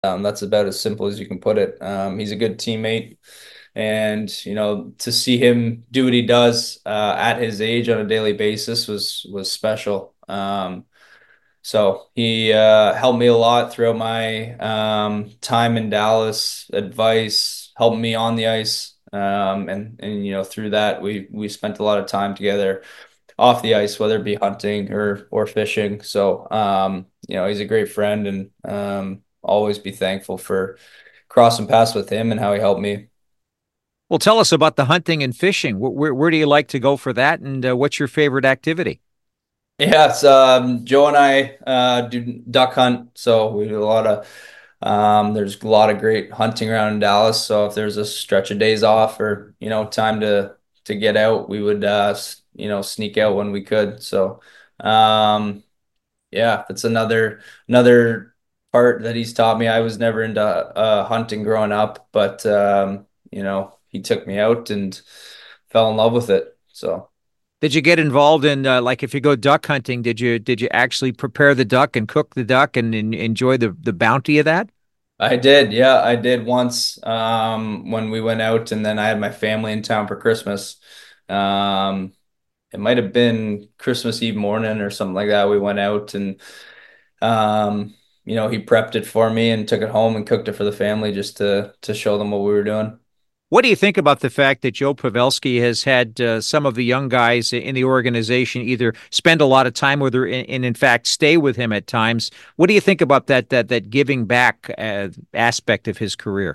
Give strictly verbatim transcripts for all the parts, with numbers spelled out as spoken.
Um, that's about as simple as you can put it. Um, he's a good teammate, and you know, to see him do what he does uh, at his age on a daily basis was was special. Um, so he uh, helped me a lot throughout my um, time in Dallas. Advice helped me on the ice, um, and and you know, through that we we spent a lot of time together off the ice, whether it be hunting or or fishing. So um, you know, he's a great friend, and um, always be thankful for crossing paths with him and how he helped me. Well, tell us about the hunting and fishing. Where, where, where do you like to go for that? And uh, what's your favorite activity? Yes, um, Joe and I uh, do duck hunt, so we do a lot of. Um, there's a lot of great hunting around in Dallas. So if there's a stretch of days off or you know time to to get out, we would uh, s- you know sneak out when we could. So um, yeah, that's another another part that he's taught me. I was never into uh, hunting growing up, but um, you know he took me out and fell in love with it. So. Did you get involved in uh, like if you go duck hunting? Did you did you actually prepare the duck and cook the duck and, and enjoy the the bounty of that? I did, yeah, I did once um, when we went out, and then I had my family in town for Christmas. Um, it might have been Christmas Eve morning or something like that. We went out, and um, you know, he prepped it for me and took it home and cooked it for the family just to to show them what we were doing. What do you think about the fact that Joe Pavelski has had uh, some of the young guys in the organization either spend a lot of time with her and, and in fact stay with him at times? What do you think about that that that giving back uh, aspect of his career?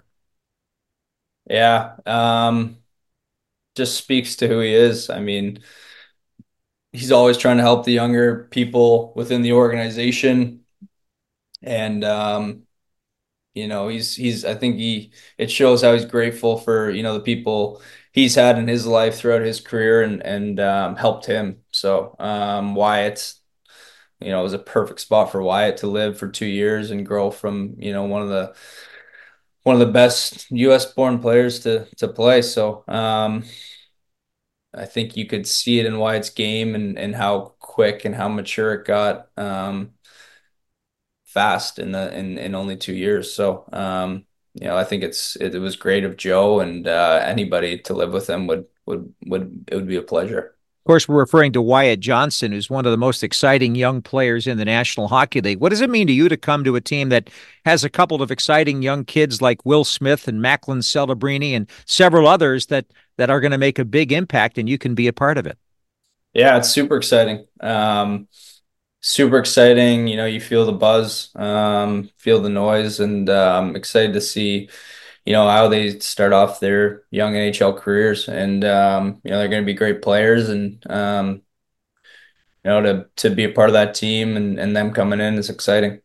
Yeah, um, just speaks to who he is. I mean, he's always trying to help the younger people within the organization, and um, you know, he's he's I think he it shows how he's grateful for, you know, the people he's had in his life throughout his career and and um, helped him. So um, Wyatt, you know, it was a perfect spot for Wyatt to live for two years and grow from, you know, one of the one of the best U S born players to to play. So um, I think you could see it in Wyatt's game and and how quick and how mature it got. Um, fast in the in in only two years. So um, you know, I think it's it, it was great of Joe and uh, anybody to live with him would would would it would be a pleasure. Of course, we're referring to Wyatt Johnson, who's one of the most exciting young players in the National Hockey League. What does it mean to you to come to a team that has a couple of exciting young kids like Will Smith and Macklin Celebrini and several others that that are going to make a big impact, and you can be a part of it? Yeah, it's super exciting. Um, super exciting. You know, you feel the buzz, um, feel the noise, and uh, I'm excited to see, you know, how they start off their young N H L careers. And um, you know, they're going to be great players, and um, you know, to to be a part of that team and and them coming in is exciting.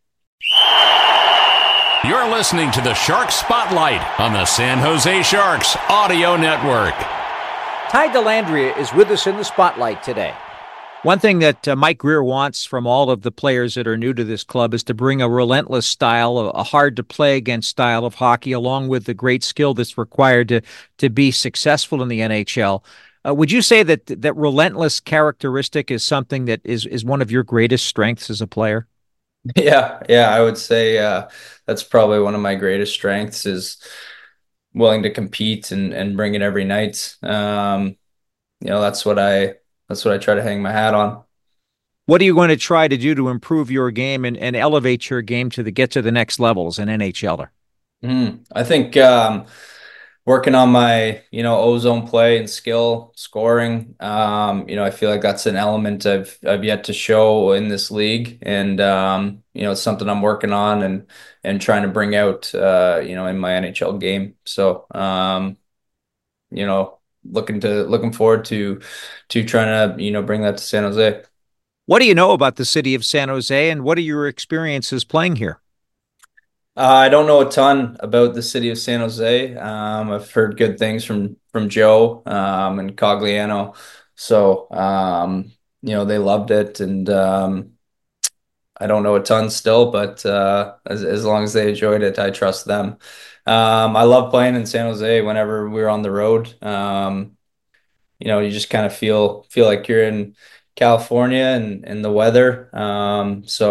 You're listening to the Shark Spotlight on the San Jose Sharks Audio Network. Ty Dellandrea is with us in the spotlight today. One thing that uh, Mike Grier wants from all of the players that are new to this club is to bring a relentless style, a, a hard to play against style of hockey, along with the great skill that's required to to be successful in the N H L. Uh, would you say that that relentless characteristic is something that is is one of your greatest strengths as a player? Yeah, yeah, I would say uh, that's probably one of my greatest strengths is willing to compete and and bring it every night. Um, you know, that's what I that's what I try to hang my hat on. What are you going to try to do to improve your game and, and elevate your game to the get to the next level as an NHLer? Mm, I think um, working on my, you know, ozone play and skill scoring. Um, you know, I feel like that's an element I've I've yet to show in this league, and um, you know, it's something I'm working on and and trying to bring out, uh, you know, in my N H L game. So, um, you know, looking to looking forward to to trying to, you know, bring that to San Jose. What do you know about the city of San Jose, and what are your experiences playing here? Uh, I don't know a ton about the city of San Jose. Um, I've heard good things from from Joe um, and Cogliano, so um, you know they loved it, and um, I don't know a ton still, but uh, as as long as they enjoyed it, I trust them. Um, I love playing in San Jose whenever we're on the road. Um, you know, you just kind of feel feel like you're in California and and the weather. Um, so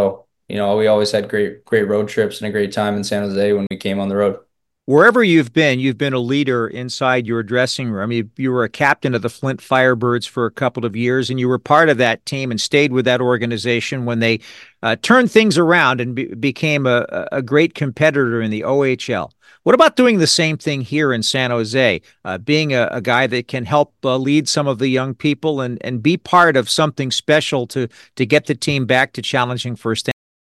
you know, we always had great, great road trips and a great time in San Jose when we came on the road. Wherever you've been, you've been a leader inside your dressing room. You, you were a captain of the Flint Firebirds for a couple of years, and you were part of that team and stayed with that organization when they uh, turned things around and be, became a, a great competitor in the O H L. What about doing the same thing here in San Jose, uh, being a, a guy that can help uh, lead some of the young people and, and be part of something special to, to get the team back to challenging for a stand?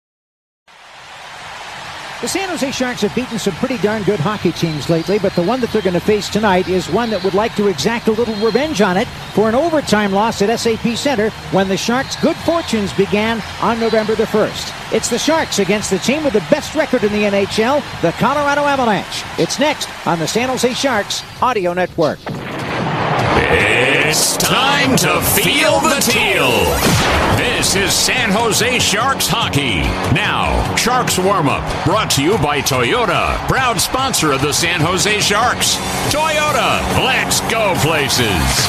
The San Jose Sharks have beaten some pretty darn good hockey teams lately, but the one that they're going to face tonight is one that would like to exact a little revenge on it for an overtime loss at S A P Center when the Sharks' good fortunes began on November the first. It's the Sharks against the team with the best record in the N H L, the Colorado Avalanche. It's next on the San Jose Sharks Audio Network. It's time to feel the teal. This is San Jose Sharks hockey. Now, Sharks warm-up brought to you by Toyota, proud sponsor of the San Jose Sharks. Toyota, let's go places.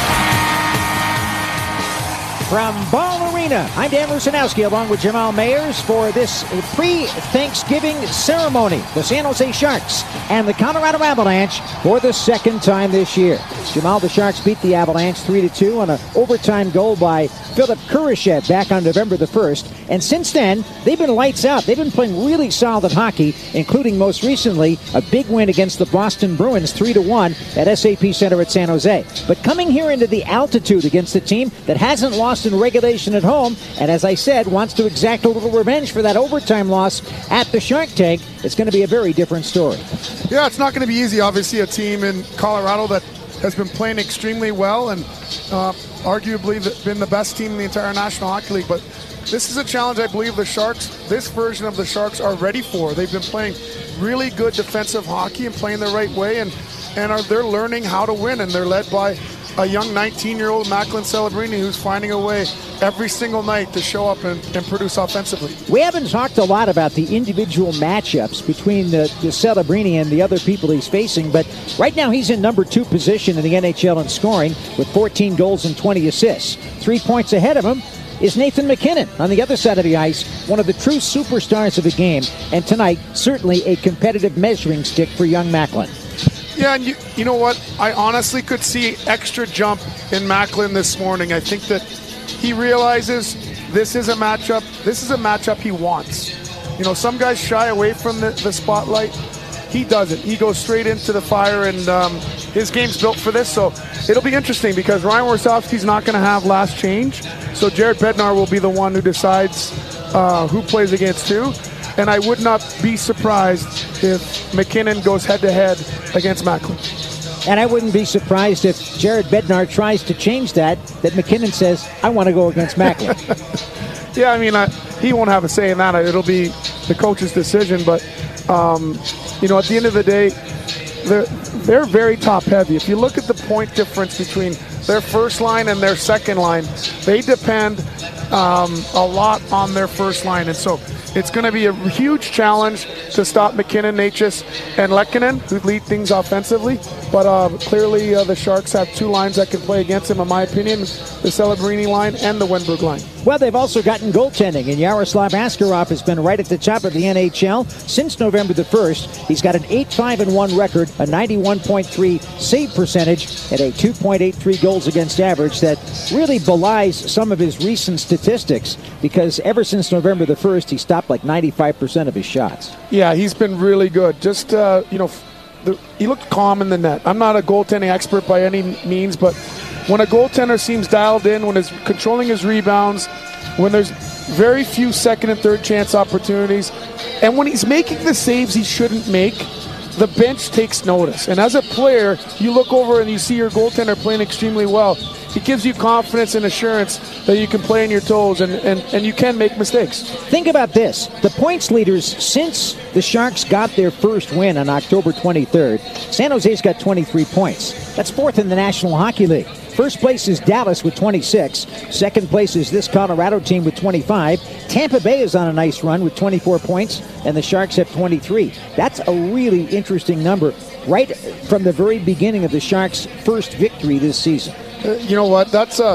From Ball Arena, I'm Dan Rusanowski along with Jamal Mayers for this pre-Thanksgiving ceremony. The San Jose Sharks and the Colorado Avalanche for the second time this year. Jamal, the Sharks beat the Avalanche three to two on an overtime goal by Philip Kurashev back on November the first. And since then, they've been lights out. They've been playing really solid hockey, including most recently a big win against the Boston Bruins three to one at S A P Center at San Jose. But coming here into the altitude against a team that hasn't lost in regulation at home, and as I said, wants to exact a little revenge for that overtime loss at the Shark Tank, it's going to be a very different story. Yeah, it's not going to be easy. Obviously, a team in Colorado that has been playing extremely well and uh, arguably been the best team in the entire National Hockey League. But this is a challenge I believe the Sharks, this version of the Sharks, are ready for. They've been playing really good defensive hockey and playing the right way, and, and are they're learning how to win, and they're led by a young nineteen-year-old Macklin Celebrini who's finding a way every single night to show up and, and produce offensively. We haven't talked a lot about the individual matchups between the, the Celebrini and the other people he's facing, but right now he's in number two position in the N H L in scoring with fourteen goals and twenty assists. Three points ahead of him is Nathan MacKinnon on the other side of the ice, one of the true superstars of the game, and tonight certainly a competitive measuring stick for young Macklin. Yeah, and you, you know what? I honestly could see extra jump in Macklin this morning. I think that he realizes this is a matchup. This is a matchup he wants. You know, some guys shy away from the, the spotlight. He doesn't. He goes straight into the fire, and um, his game's built for this. So it'll be interesting because Ryan Warsofsky's not going to have last change. So Jared Bednar will be the one who decides uh, who plays against who. And I would not be surprised if MacKinnon goes head-to-head against Macklin. And I wouldn't be surprised if Jared Bednar tries to change that, that MacKinnon says, I want to go against Macklin. Yeah, I mean, I, he won't have a say in that. It'll be the coach's decision. But, um, you know, at the end of the day, they're, they're very top-heavy. If you look at the point difference between their first line and their second line, they depend um, a lot on their first line. And so it's going to be a huge challenge to stop MacKinnon, Necas, and Lehkonen, who lead things offensively. But uh, clearly uh, the Sharks have two lines that can play against him, in my opinion, the Celebrini line and the Wenberg line. Well, they've also gotten goaltending, and Yaroslav Askarov has been right at the top of the N H L since November the first. He's got an eight five one record, a ninety-one point three save percentage, and a two point eight three goals against average that really belies some of his recent statistics because ever since November the first, he stopped like ninety-five percent of his shots. Yeah, he's been really good. Just, uh, you know, the, he looked calm in the net. I'm not a goaltending expert by any means, but when a goaltender seems dialed in, when he's controlling his rebounds, when there's very few second and third chance opportunities, and when he's making the saves he shouldn't make, the bench takes notice. And as a player, you look over and you see your goaltender playing extremely well. It gives you confidence and assurance that you can play on your toes and, and, and you can make mistakes. Think about this. The points leaders since the Sharks got their first win on October twenty-third, San Jose's got twenty-three points. That's fourth in the National Hockey League. First place is Dallas with twenty-six. Second place is this Colorado team with twenty-five. Tampa Bay is on a nice run with twenty-four points, and the Sharks have twenty-three. That's a really interesting number right from the very beginning of the Sharks' first victory this season. Uh, you know what? That's a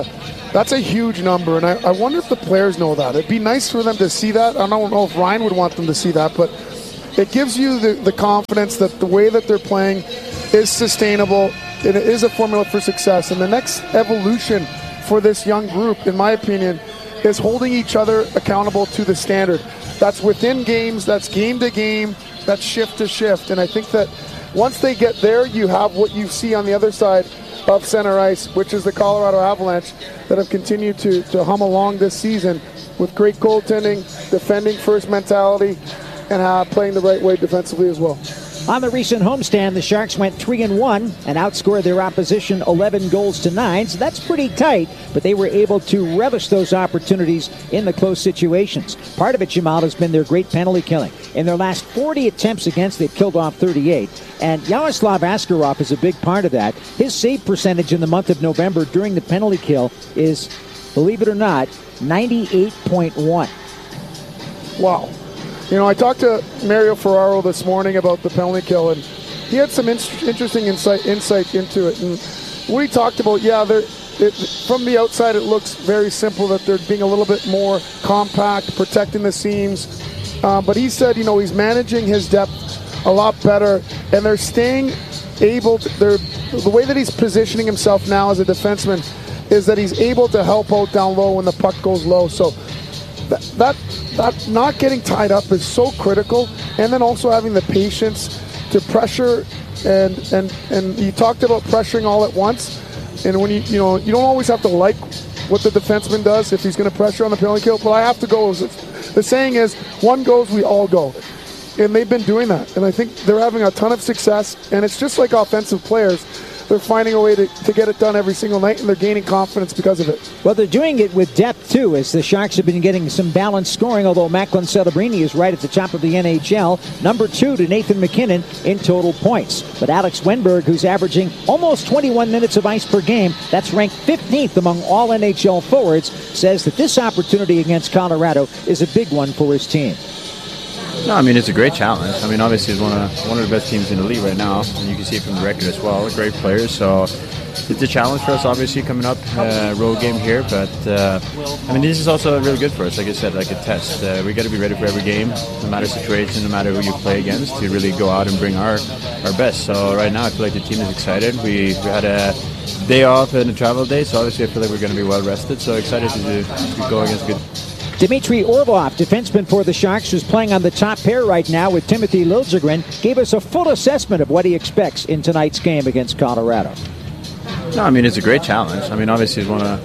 That's a huge number, and I, I wonder if the players know that. It'd be nice for them to see that. I don't know if Ryan would want them to see that, but it gives you the, the confidence that the way that they're playing is sustainable. It is a formula for success, and the next evolution for this young group, in my opinion, is holding each other accountable to the standard. That's within games, that's game to game, that's shift to shift, and I think that once they get there, you have what you see on the other side of center ice, which is the Colorado Avalanche that have continued to, to hum along this season with great goaltending, defending first mentality, and uh, playing the right way defensively as well. On the recent homestand, the Sharks went three and one and outscored their opposition eleven goals to nine, so that's pretty tight, but they were able to relish those opportunities in the close situations. Part of it, Jamal, has been their great penalty killing. In their last forty attempts against, they've killed off thirty-eight, and Yaroslav Askarov is a big part of that. His save percentage in the month of November during the penalty kill is, believe it or not, ninety-eight point one. Wow. You know, I talked to Mario Ferraro this morning about the penalty kill, and he had some in- interesting insight insight into it. And what he talked about, yeah, it, from the outside it looks very simple that they're being a little bit more compact, protecting the seams. Uh, but he said, you know, he's managing his depth a lot better, and they're staying able to, they're, the way that he's positioning himself now as a defenseman is that he's able to help out down low when the puck goes low. So that, that That not getting tied up is so critical, and then also having the patience to pressure, and and and you talked about pressuring all at once, and when you you know you don't always have to like what the defenseman does if he's going to pressure on the penalty kill, but I have to go. The saying is, one goes, we all go, and they've been doing that, and I think they're having a ton of success, and it's just like offensive players. They're finding a way to, to get it done every single night, and they're gaining confidence because of it. Well, they're doing it with depth, too, as the Sharks have been getting some balanced scoring, although Macklin Celebrini is right at the top of the N H L, number two to Nathan MacKinnon in total points. But Alex Wenberg, who's averaging almost twenty-one minutes of ice per game, that's ranked fifteenth among all N H L forwards, says that this opportunity against Colorado is a big one for his team. No, I mean, it's a great challenge. I mean, obviously, it's one of one of the best teams in the league right now, and you can see it from the record as well. Great players, so it's a challenge for us, obviously, coming up. Uh, road game here, but uh, I mean, this is also really good for us. Like I said, like a test. Uh, we got to be ready for every game, no matter situation, no matter who you play against, to really go out and bring our our best. So right now, I feel like the team is excited. We, we had a day off and a travel day, so obviously, I feel like we're going to be well rested. So excited to, do, to go against good. Dmitry Orlov, defenseman for the Sharks, who's playing on the top pair right now with Timothy Liljegren, gave us a full assessment of what he expects in tonight's game against Colorado. No, I mean, it's a great challenge. I mean, obviously, it's one of...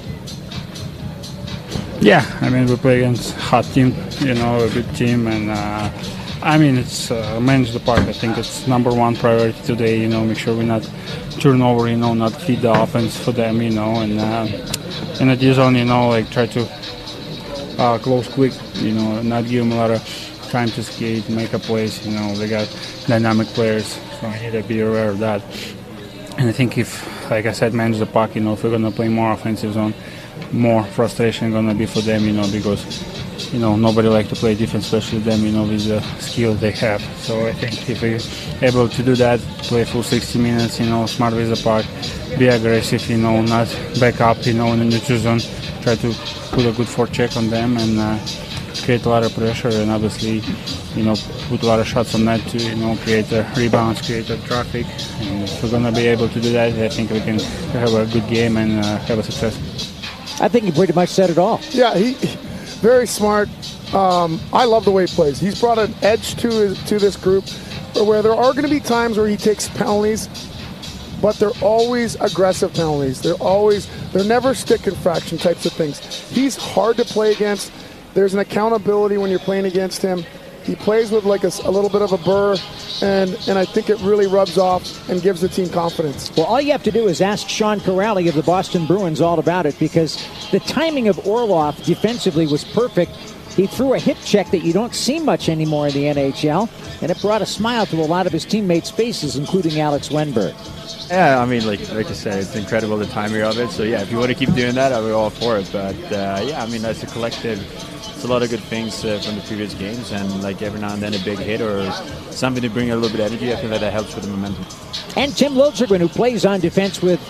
Yeah, I mean, we play against a hot team, you know, a good team, and uh, I mean, it's uh, manage the park. I think it's number one priority today, you know, make sure we not turn over, you know, not feed the offense for them, you know, and uh, in the zone, you know, like try to Uh, close quick, you know, not give them a lot of time to skate, make a plays, you know, they got dynamic players, so I need to be aware of that. And I think if, like I said, manage the puck, you know, if we're going to play more offensive zone, more frustration going to be for them, you know, because, you know, nobody like to play defense, especially them, you know, with the skill they have. So I think if we're able to do that, play full sixty minutes, you know, smart with the puck, be aggressive, you know, not back up, you know, in the neutral zone, try to put a good forecheck on them and uh, create a lot of pressure, and obviously, you know, put a lot of shots on net to, you know, create a rebounds, create a traffic. And if we're going to be able to do that, I think we can have a good game and uh, have a success. I think he pretty much said it all. Yeah, he very smart. Um, I love the way he plays. He's brought an edge to his, to this group where there are going to be times where he takes penalties, but they're always aggressive penalties. They're always, they're never stick infraction types of things. He's hard to play against. There's an accountability when you're playing against him. He plays with like a, a little bit of a burr, and, and I think it really rubs off and gives the team confidence. Well, all you have to do is ask Sean Corrali of the Boston Bruins all about it, because the timing of Orlov defensively was perfect. He threw a hip check that you don't see much anymore in the N H L, and it brought a smile to a lot of his teammates' faces, including Alex Wenberg. Yeah, I mean, like like I said, it's incredible the timing of it. So, yeah, if you want to keep doing that, I'll be all for it. But, uh, yeah, I mean, as a collective, it's a lot of good things uh, from the previous games. And, like, every now and then a big hit or something to bring a little bit of energy, I feel like that helps with the momentum. And Tim Liljegren, who plays on defense with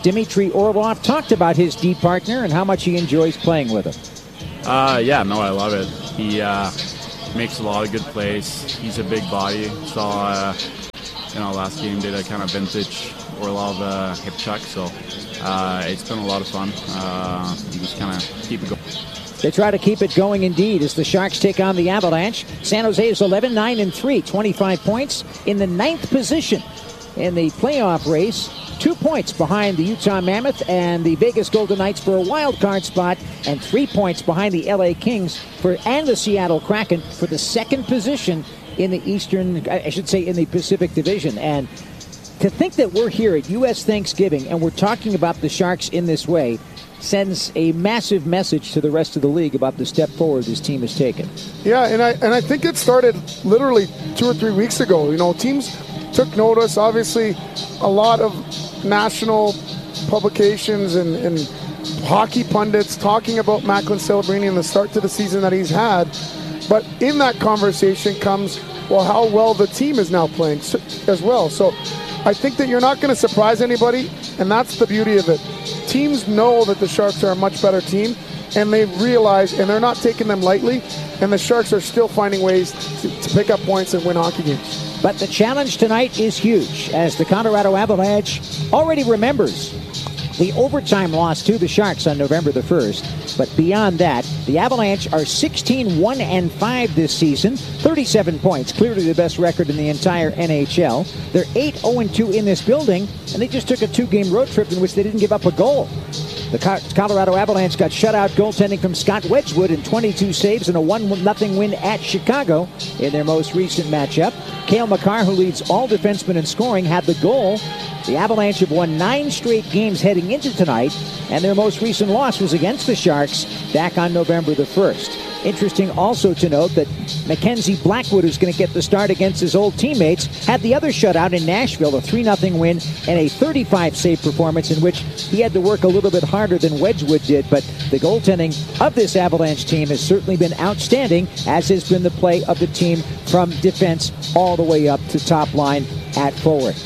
Dmitry Orlov talked about his D partner and how much he enjoys playing with him. Uh, yeah, no, I love it. He uh, makes a lot of good plays. He's a big body. Saw, uh, you know, last game did a kind of vintage Orlov uh, hip check, so uh, it's been a lot of fun. Uh, you just kind of keep it going. They try to keep it going indeed as the Sharks take on the Avalanche. San Jose is eleven nine and three, twenty-five points in the ninth position in the playoff race. Two points behind the Utah Mammoth and the Vegas Golden Knights for a wild card spot, and three points behind the L A Kings for and the Seattle Kraken for the second position in the Eastern, I should say, in the Pacific Division. And to think that we're here at U S Thanksgiving and we're talking about the Sharks in this way sends a massive message to the rest of the league about the step forward this team has taken. Yeah, and I and I think it started literally two or three weeks ago. You know, teams took notice. Obviously, a lot of national publications and, and hockey pundits talking about Macklin Celebrini and the start to the season that he's had. But in that conversation comes, well, how well the team is now playing as well. So I think that you're not going to surprise anybody, and that's the beauty of it. Teams know that the Sharks are a much better team, and they realize, and they're not taking them lightly, and the Sharks are still finding ways to, to pick up points and win hockey games. But the challenge tonight is huge, as the Colorado Avalanche already remembers the overtime loss to the Sharks on November the first. But beyond that, the Avalanche are sixteen one and five this season, thirty-seven points, clearly the best record in the entire N H L. They're eight oh and two in this building, and they just took a two-game road trip in which they didn't give up a goal. The Colorado Avalanche got shutout goaltending from Scott Wedgwood in twenty-two saves and a one nothing win at Chicago in their most recent matchup. Cale Makar, who leads all defensemen in scoring, had the goal. The Avalanche have won nine straight games heading into tonight, and their most recent loss was against the Sharks back on November the first. Interesting also to note that Mackenzie Blackwood, who's going to get the start against his old teammates, had the other shutout in Nashville, a three nothing win and a thirty-five save performance in which he had to work a little bit harder than Wedgwood did. But the goaltending of this Avalanche team has certainly been outstanding, as has been the play of the team from defense all the way up to top line at forward.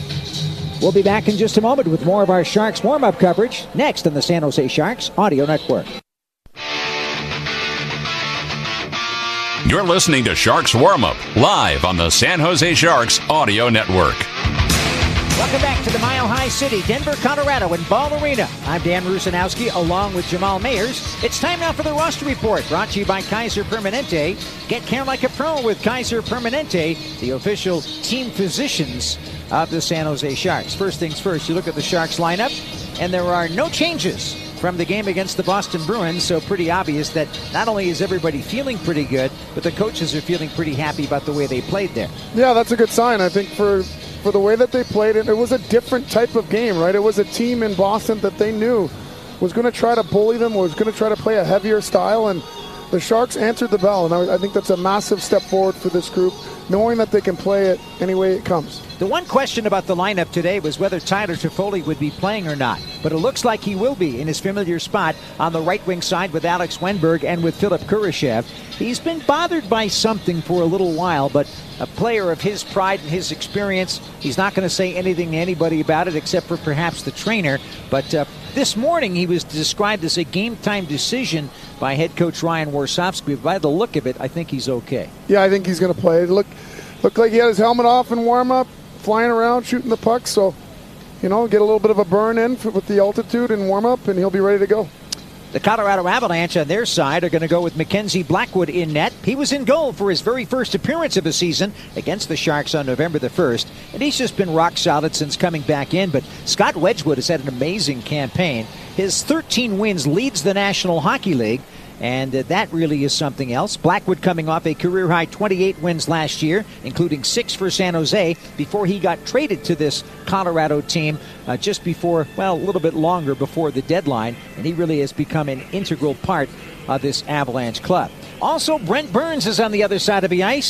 We'll be back in just a moment with more of our Sharks warm-up coverage next on the San Jose Sharks Audio Network. You're listening to Sharks Warm-Up, live on the San Jose Sharks Audio Network. Welcome back to the Mile High City, Denver, Colorado, in Ball Arena. I'm Dan Rusanowski, along with Jamal Mayers. It's time now for the roster report, brought to you by Kaiser Permanente. Get care like a pro with Kaiser Permanente, the official team physicians of the San Jose Sharks. First things first, you look at the Sharks lineup, and there are no changes from the game against the Boston Bruins, so pretty obvious that not only is everybody feeling pretty good, but the coaches are feeling pretty happy about the way they played there. Yeah, that's a good sign. I think for for the way that they played it, it was a different type of game, right? It was a team in Boston that they knew was going to try to bully them, was going to try to play a heavier style, and the Sharks answered the bell, and I, I think that's a massive step forward for this group, knowing that they can play it any way it comes. The one question about the lineup today was whether Tyler Toffoli would be playing or not, but it looks like he will be in his familiar spot on the right wing side with Alex Wenberg and with Philip Kurashev. He's been bothered by something for a little while, but a player of his pride and his experience, he's not going to say anything to anybody about it except for perhaps the trainer. But uh, this morning he was described as a game-time decision by head coach Ryan Warsofsky. By the look of it, I think he's okay. Yeah, I think he's going to play. It looked, looked like he had his helmet off in warm-up, flying around, shooting the puck. So, you know, get a little bit of a burn in for, with the altitude and warm-up, and he'll be ready to go. The Colorado Avalanche on their side are going to go with Mackenzie Blackwood in net. He was in goal for his very first appearance of the season against the Sharks on November the first, and he's just been rock solid since coming back in. But Scott Wedgwood has had an amazing campaign. His thirteen wins leads the National Hockey League, and uh, that really is something else. Blackwood coming off a career-high twenty-eight wins last year, including six for San Jose, before he got traded to this Colorado team uh, just before, well, a little bit longer before the deadline, and he really has become an integral part of this Avalanche club. Also, Brent Burns is on the other side of the ice.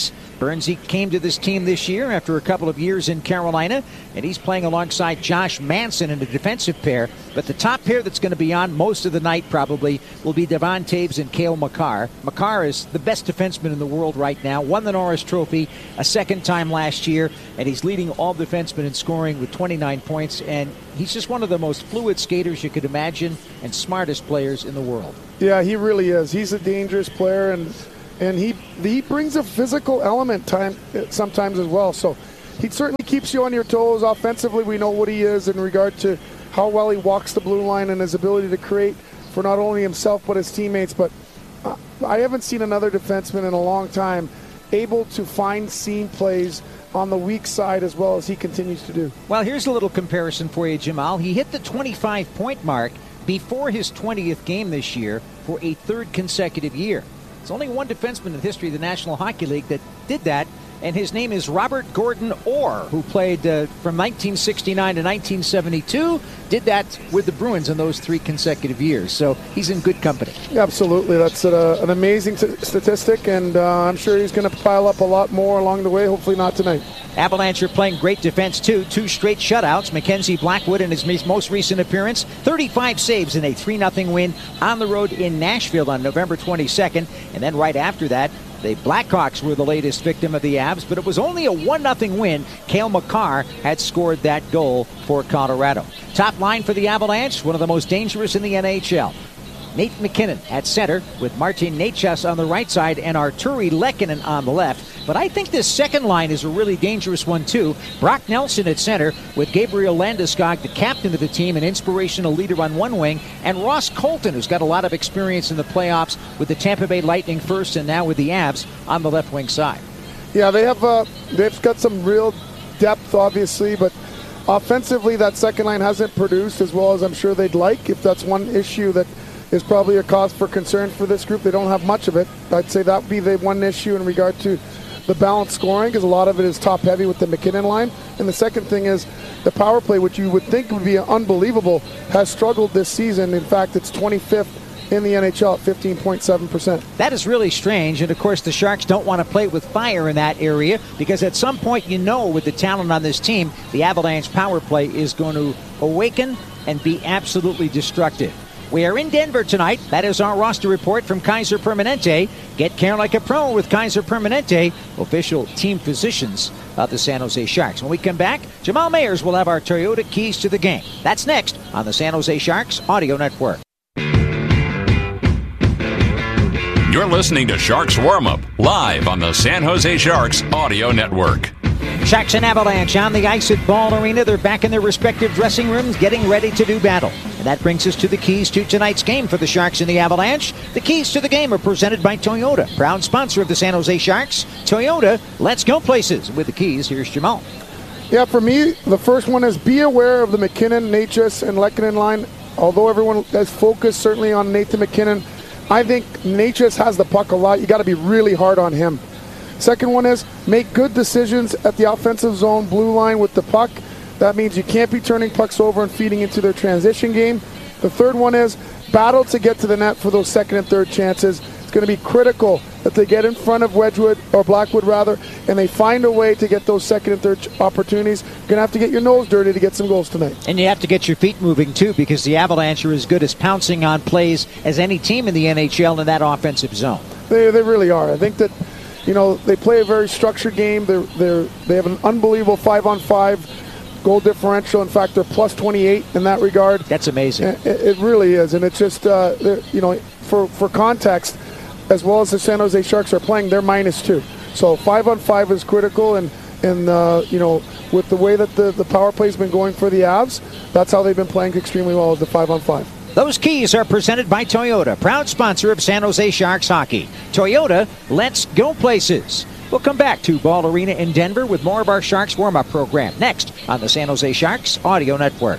Bernsey came to this team this year after a couple of years in Carolina, and he's playing alongside Josh Manson in a defensive pair. But the top pair that's going to be on most of the night probably will be Devon Toews and Cale Makar. Makar is the best defenseman in the world right now, won the Norris Trophy a second time last year, and he's leading all defensemen in scoring with twenty-nine points, and he's just one of the most fluid skaters you could imagine and smartest players in the world. Yeah, he really is. He's a dangerous player, and and he he brings a physical element time sometimes as well. So he certainly keeps you on your toes. Offensively, we know what he is in regard to how well he walks the blue line and his ability to create for not only himself but his teammates. But uh, I haven't seen another defenseman in a long time able to find seam plays on the weak side as well as he continues to do. Well, here's a little comparison for you, Jamal. He hit the twenty-five point mark before his twentieth game this year for a third consecutive year. There's only one defenseman in the history of the National Hockey League that did that, and his name is Robert Gordon Orr, who played uh, from nineteen sixty-nine to nineteen seventy-two, did that with the Bruins in those three consecutive years. So he's in good company. Absolutely. That's a, an amazing t- statistic, and uh, I'm sure he's going to pile up a lot more along the way, hopefully not tonight. Avalanche are playing great defense, too. Two straight shutouts. Mackenzie Blackwood in his most recent appearance, thirty-five saves in a three nothing win on the road in Nashville on November twenty-second. And then right after that, the Blackhawks were the latest victim of the Avs, but it was only a one nothing win. Cale Makar had scored that goal for Colorado. Top line for the Avalanche, one of the most dangerous in the N H L. Nate McKinnon at center with Martin Necas on the right side and Arturi Lehkonen on the left. But I think this second line is a really dangerous one, too. Brock Nelson at center with Gabriel Landeskog, the captain of the team, an inspirational leader on one wing, and Ross Colton, who's got a lot of experience in the playoffs with the Tampa Bay Lightning first and now with the Avs on the left wing side. Yeah, they have uh, they've got some real depth, obviously, but offensively that second line hasn't produced as well as I'm sure they'd like. If that's one issue that is probably a cause for concern for this group, they don't have much of it. I'd say that would be the one issue in regard to the balanced scoring, because a lot of it is top heavy with the McKinnon line. And the second thing is the power play, which you would think would be unbelievable, has struggled this season. In fact, it's twenty-fifth in the N H L at fifteen point seven percent. That is really strange, and of course the Sharks don't want to play with fire in that area, because at some point, you know, with the talent on this team, the Avalanche power play is going to awaken and be absolutely destructive. We are in Denver tonight. That is our roster report from Kaiser Permanente. Get care like a pro with Kaiser Permanente, official team physicians of the San Jose Sharks. When we come back, Jamal Mayers will have our Toyota keys to the game. That's next on the San Jose Sharks Audio Network. You're listening to Sharks Warm Up, live on the San Jose Sharks Audio Network. Sharks and Avalanche on the ice at Ball Arena. They're back in their respective dressing rooms getting ready to do battle. And that brings us to the keys to tonight's game for the Sharks and the Avalanche. The keys to the game are presented by Toyota, proud sponsor of the San Jose Sharks. Toyota, let's go places. With the keys, here's Jamal. Yeah, for me, the first one is be aware of the McKinnon, Necas, and Lehkonen line. Although everyone is focused certainly on Nathan McKinnon, I think Necas has the puck a lot. You got to be really hard on him. Second one is make good decisions at the offensive zone blue line with the puck. That means you can't be turning pucks over and feeding into their transition game. The third one is battle to get to the net for those second and third chances. It's going to be critical that they get in front of Wedgwood, or Blackwood rather, and they find a way to get those second and third opportunities. You're going to have to get your nose dirty to get some goals tonight. And you have to get your feet moving too, because the Avalanche are as good as pouncing on plays as any team in the N H L in that offensive zone. They, they really are. I think that, you know, they play a very structured game. They're, they're, they have an unbelievable five-on-five goal differential. In fact, they're plus twenty-eight in that regard. That's amazing. It, it really is. And it's just, uh, you know, for, for context, as well as the San Jose Sharks are playing, they're minus two. So five-on-five is critical. And, and uh, you know, with the way that the, the power play has been going for the Avs, that's how they've been playing extremely well, is the five-on-five. Those keys are presented by Toyota, proud sponsor of San Jose Sharks hockey. Toyota, let's go places. We'll come back to Ball Arena in Denver with more of our Sharks warm-up program next on the San Jose Sharks Audio Network.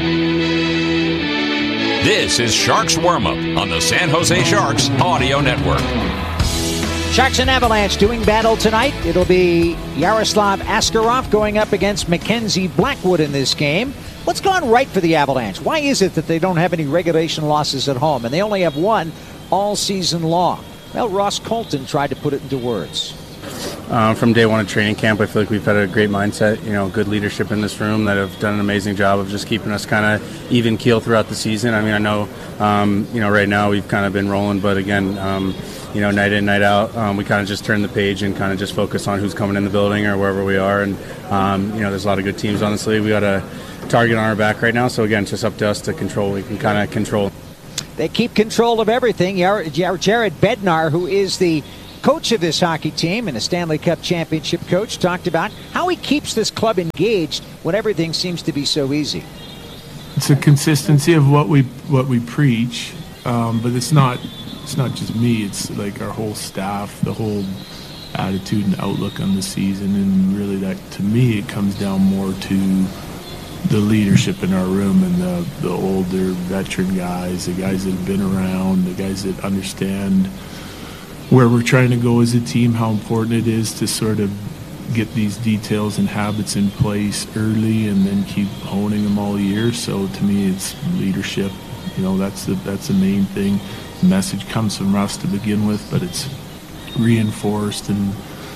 This is Sharks Warm Up on the San Jose Sharks Audio Network. Sharks and Avalanche doing battle tonight. It'll be Yaroslav Askarov going up against Mackenzie Blackwood in this game. What's gone right for the Avalanche? Why is it that they don't have any regulation losses at home, and they only have one all season long? Well, Ross Colton tried to put it into words. uh, from day one of training camp. I feel like we've had a great mindset, you know, good leadership in this room that have done an amazing job of just keeping us kind of even keel throughout the season. I mean, I know, um, you know, right now we've kind of been rolling, but again, um, you know, night in, night out, um, we kind of just turn the page and kind of just focus on who's coming in the building or wherever we are. And, um, you know, there's a lot of good teams, honestly. We got a target on our back right now, so again, it's just up to us to control. We can kind of control. They keep control of everything. Jared Bednar, who is the coach of this hockey team and a Stanley Cup championship coach, talked about how he keeps this club engaged when everything seems to be so easy. It's a consistency of what we what we preach, um, but it's not it's not just me. It's like our whole staff, the whole attitude and outlook on the season, and really that, to me, it comes down more to the leadership in our room and the, the older veteran guys, the guys that have been around, the guys that understand where we're trying to go as a team, how important it is to sort of get these details and habits in place early and then keep honing them all year. So to me, it's leadership. You know, that's the, that's the main thing. The message comes from us to begin with, but it's reinforced and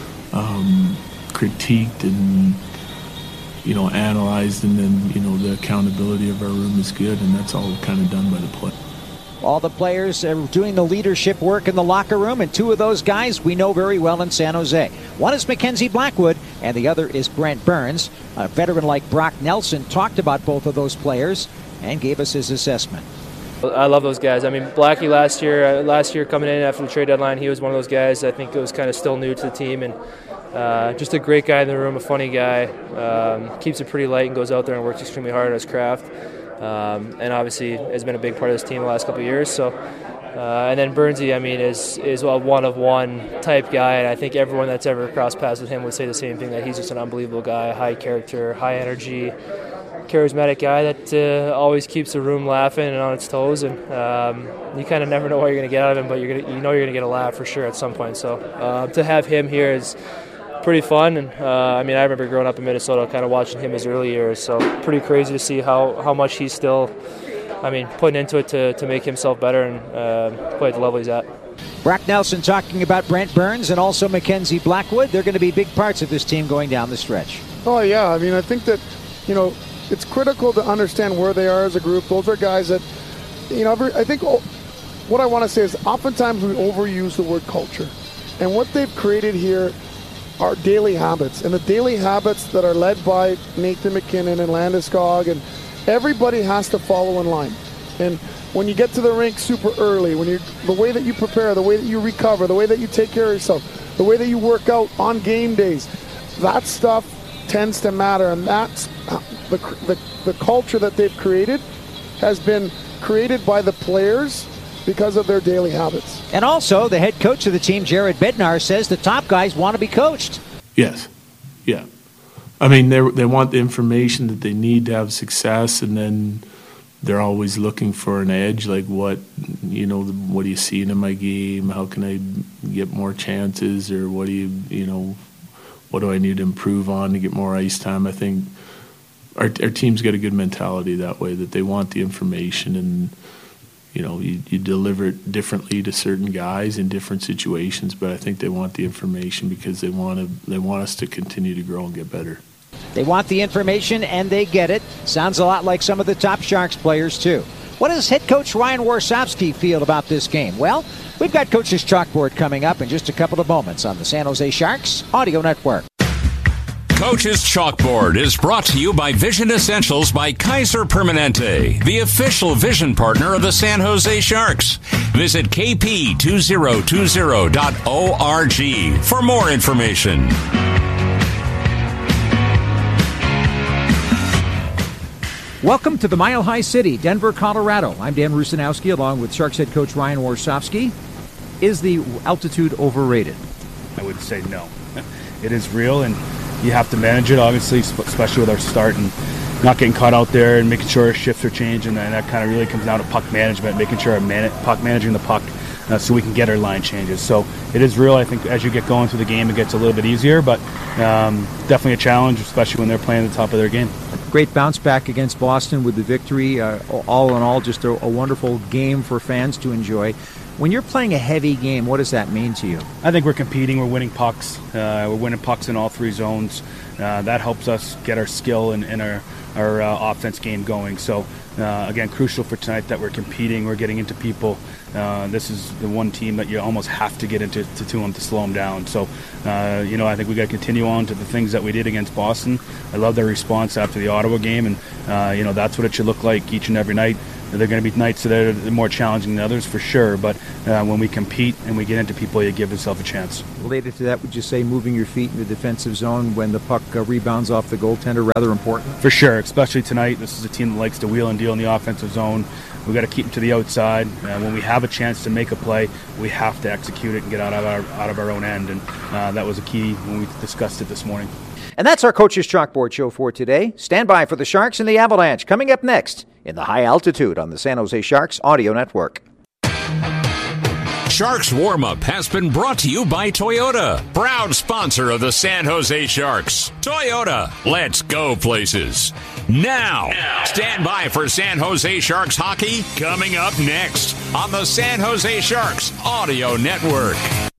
um, critiqued and, you know, analyzed, and then, you know, the accountability of our room is good, and that's all kind of done by the play. All the players are doing the leadership work in the locker room, and two of those guys we know very well in San Jose. One is Mackenzie Blackwood, and the other is Brent Burns. A veteran like Brock Nelson talked about both of those players and gave us his assessment. I love those guys. I mean, Blackie last year, uh, last year coming in after the trade deadline, he was one of those guys I think was kind of still new to the team, and uh, just a great guy in the room, a funny guy, um, keeps it pretty light and goes out there and works extremely hard at his craft, um, and obviously has been a big part of this team the last couple of years. So, uh, and then Burnsy, I mean, is is a one-of-one type guy, and I think everyone that's ever crossed paths with him would say the same thing, that he's just an unbelievable guy, high character, high energy, charismatic guy that uh, always keeps the room laughing and on its toes, and um, you kind of never know what you're going to get out of him, but you're gonna, you know you're going to get a laugh for sure at some point. So uh, to have him here is pretty fun, and uh, I mean, I remember growing up in Minnesota, kind of watching him his early years, so pretty crazy to see how, how much he's still, I mean, putting into it to, to make himself better and uh, play at the level he's at. Brock Nelson talking about Brent Burns and also Mackenzie Blackwood. They're going to be big parts of this team going down the stretch. Oh, yeah. I mean, I think that, you know, it's critical to understand where they are as a group. Those are guys that, you know, I think what I want to say is oftentimes we overuse the word culture. And what they've created here are daily habits. And the daily habits that are led by Nathan MacKinnon and Landeskog, and everybody has to follow in line. And when you get to the rink super early, when you the way that you prepare, the way that you recover, the way that you take care of yourself, the way that you work out on game days, that stuff tends to matter. And that's the, the, the culture that they've created has been created by the players because of their daily habits. And also, the head coach of the team, Jared Bednar, says the top guys want to be coached. Yes. Yeah. I mean, they they want the information that they need to have success, and then they're always looking for an edge, like what, you know, what are you seeing in my game? How can I get more chances? Or what do you, you know, what do I need to improve on to get more ice time? I think our, our team's got a good mentality that way, that they want the information, and, you know, you, you deliver it differently to certain guys in different situations, but I think they want the information because they want to, they want us to continue to grow and get better. They want the information, and they get it. Sounds a lot like some of the top Sharks players, too. What does head coach Ryan Warsofsky feel about this game? Well, we've got Coach's Chalkboard coming up in just a couple of moments on the San Jose Sharks Audio Network. Coach's Chalkboard is brought to you by Vision Essentials by Kaiser Permanente, the official vision partner of the San Jose Sharks. Visit k p two zero two zero dot org for more information. Welcome to the Mile High City, Denver, Colorado. I'm Dan Rusanowski, along with Sharks head coach Ryan Warsofsky. Is the altitude overrated? I would say no. It is real, and you have to manage it, obviously, especially with our start and not getting caught out there and making sure our shifts are changing. And that kind of really comes down to puck management, making sure our man- puck managing the puck uh, so we can get our line changes. So it is real. I think as you get going through the game, it gets a little bit easier, but um, definitely a challenge, especially when they're playing at the top of their game. Great bounce back against Boston with the victory. Uh, all in all, just a, a wonderful game for fans to enjoy. When you're playing a heavy game, what does that mean to you? I think we're competing. We're winning pucks. Uh, we're winning pucks in all three zones. Uh, that helps us get our skill and, and our, our uh, offense game going. So, uh, again, crucial for tonight that we're competing. We're getting into people. Uh, this is the one team that you almost have to get into to, to them to slow them down. So, uh, you know, I think we got to continue on to the things that we did against Boston. I love their response after the Ottawa game, and, uh, you know, that's what it should look like each and every night. There are going to be nights that are more challenging than others, for sure, but uh, when we compete and we get into people, you give yourself a chance. Related to that, would you say moving your feet in the defensive zone when the puck uh, rebounds off the goaltender rather important? For sure, especially tonight. This is a team that likes to wheel and deal in the offensive zone. We've got to keep them to the outside. Uh, when we have a chance to make a play, we have to execute it and get out of our, out of our own end, and uh, that was a key when we discussed it this morning. And that's our Coach's Chalkboard show for today. Stand by for the Sharks and the Avalanche coming up next in the High Altitude on the San Jose Sharks Audio Network. Sharks Warm-Up has been brought to you by Toyota, proud sponsor of the San Jose Sharks. Toyota, let's go places. Now, now, stand by for San Jose Sharks hockey coming up next on the San Jose Sharks Audio Network.